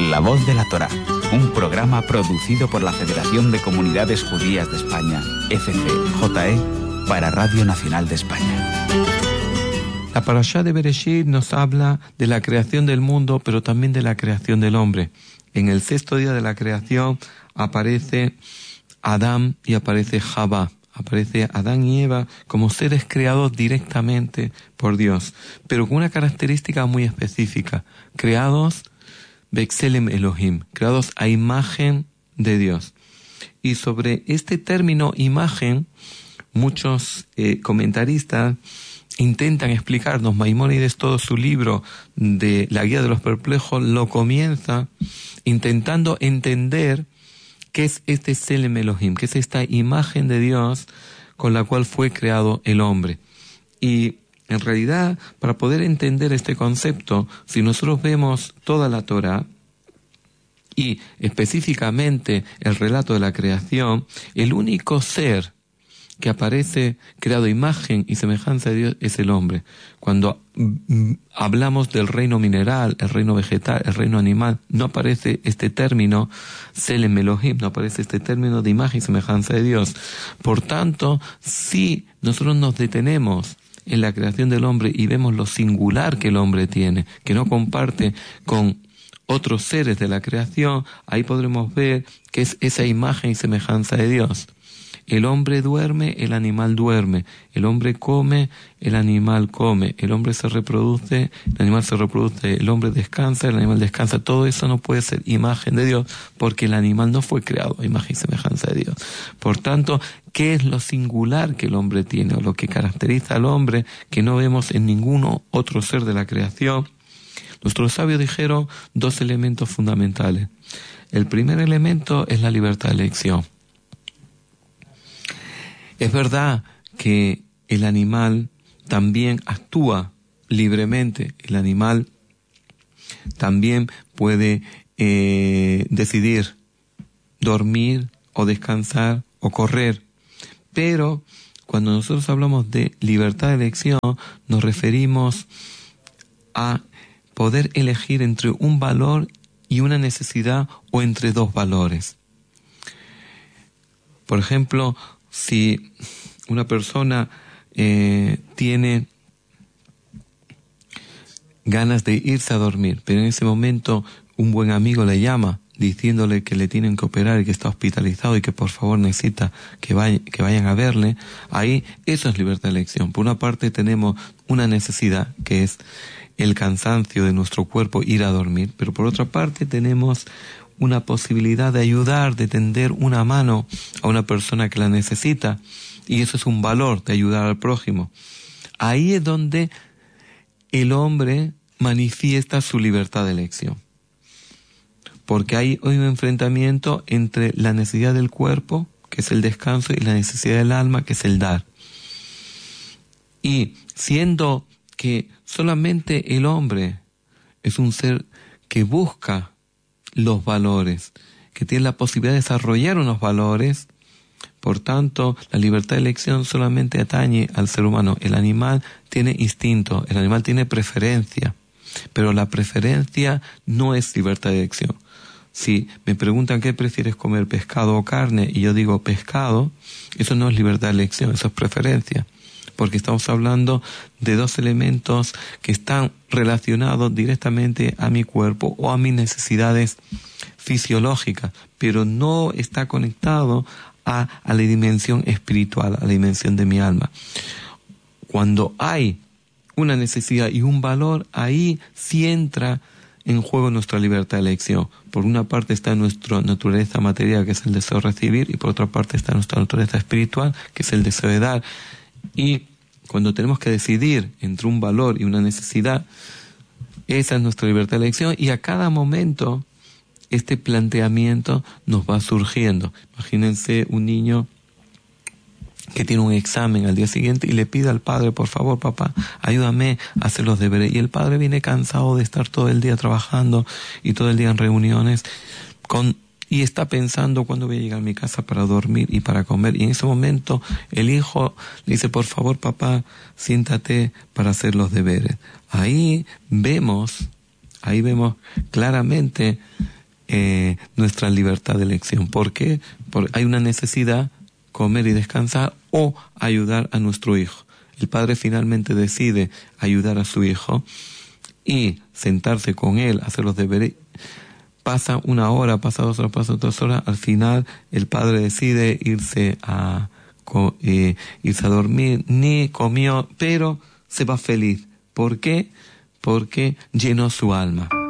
La Voz de la Torá, un programa producido por la Federación de Comunidades Judías de España, FCJE, para Radio Nacional de España. La Parashá de Bereshit nos habla de la creación del mundo, pero también de la creación del hombre. En el sexto día de la creación aparece Adán y aparece Javá. Aparece Adán y Eva como seres creados directamente por Dios, pero con una característica muy específica: creados B'Tselem Elohim, creados a imagen de Dios. Y sobre este término imagen, muchos comentaristas intentan explicarnos. Maimónides, todo su libro de la Guía de los Perplejos, lo comienza intentando entender qué es este Tselem Elohim, qué es esta imagen de Dios con la cual fue creado el hombre. Y en realidad, para poder entender este concepto, si nosotros vemos toda la Torá y específicamente el relato de la creación, el único ser que aparece creado a imagen y semejanza de Dios es el hombre. Cuando hablamos del reino mineral, el reino vegetal, el reino animal, no aparece este término Tselem Elohim, no aparece este término de imagen y semejanza de Dios. Por tanto, si nosotros nos detenemos en la creación del hombre y vemos lo singular que el hombre tiene, que no comparte con otros seres de la creación, ahí podremos ver que es esa imagen y semejanza de Dios. El hombre duerme, el animal duerme. El hombre come, el animal come. El hombre se reproduce, el animal se reproduce. El hombre descansa, el animal descansa. Todo eso no puede ser imagen de Dios, porque el animal no fue creado a imagen y semejanza de Dios. Por tanto, ¿qué es lo singular que el hombre tiene, o lo que caracteriza al hombre que no vemos en ningún otro ser de la creación? Nuestros sabios dijeron dos elementos fundamentales. El primer elemento es la libertad de elección. Es verdad que el animal también actúa libremente. El animal también puede decidir dormir o descansar o correr. Pero cuando nosotros hablamos de libertad de elección, nos referimos a poder elegir entre un valor y una necesidad, o entre dos valores. Por ejemplo, si una persona tiene ganas de irse a dormir, pero en ese momento un buen amigo le llama diciéndole que le tienen que operar y que está hospitalizado y que por favor necesita que vayan a verle, ahí eso es libertad de elección. Por una parte tenemos una necesidad, que es el cansancio de nuestro cuerpo, ir a dormir, pero por otra parte tenemos una posibilidad de ayudar, de tender una mano a una persona que la necesita, y eso es un valor, de ayudar al prójimo. Ahí es donde el hombre manifiesta su libertad de elección, porque hay un enfrentamiento entre la necesidad del cuerpo, que es el descanso, y la necesidad del alma, que es el dar. Y siendo que solamente el hombre es un ser que busca los valores, que tiene la posibilidad de desarrollar unos valores, por tanto, la libertad de elección solamente atañe al ser humano. El animal tiene instinto, el animal tiene preferencia, pero la preferencia no es libertad de elección. Si me preguntan qué prefieres comer, pescado o carne, y yo digo pescado, eso no es libertad de elección, eso es preferencia, porque estamos hablando de dos elementos que están relacionados directamente a mi cuerpo o a mis necesidades fisiológicas, pero no está conectado a la dimensión espiritual, a la dimensión de mi alma. Cuando hay una necesidad y un valor, ahí sí entra en juego nuestra libertad de elección. Por una parte está nuestra naturaleza material, que es el deseo de recibir, y por otra parte está nuestra naturaleza espiritual, que es el deseo de dar. Y cuando tenemos que decidir entre un valor y una necesidad, esa es nuestra libertad de elección, y a cada momento este planteamiento nos va surgiendo. Imagínense un niño que tiene un examen al día siguiente y le pide al padre: por favor, papá, ayúdame a hacer los deberes. Y el padre viene cansado de estar todo el día trabajando y todo el día en reuniones, y está pensando cuándo voy a llegar a mi casa para dormir y para comer. Y en ese momento el hijo le dice: por favor, papá, siéntate para hacer los deberes. Ahí vemos claramente nuestra libertad de elección. ¿Por qué? Porque hay una necesidad, comer y descansar, o ayudar a nuestro hijo. El padre finalmente decide ayudar a su hijo y sentarse con él, hacer los deberes. Pasa una hora, pasa 2 horas, pasa 3 horas. Al final el padre decide irse a dormir. Ni comió, pero se va feliz. ¿Por qué? Porque llenó su alma.